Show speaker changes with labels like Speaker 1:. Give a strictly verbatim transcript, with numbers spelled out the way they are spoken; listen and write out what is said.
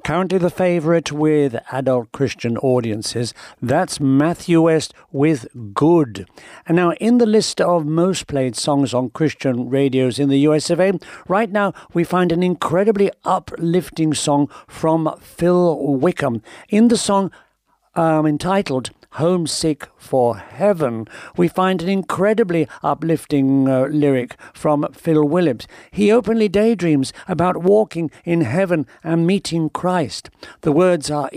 Speaker 1: currently the favourite with adult Christian audiences. That's Matthew West with Good. And now in the list of most played songs on Christian radios in the U S of A, right now we find an incredibly uplifting song from Phil Wickham. In the song um, entitled Homesick for Heaven, we find an incredibly uplifting uh, lyric from Phil Williams. He openly daydreams about walking in heaven and meeting Christ. The words are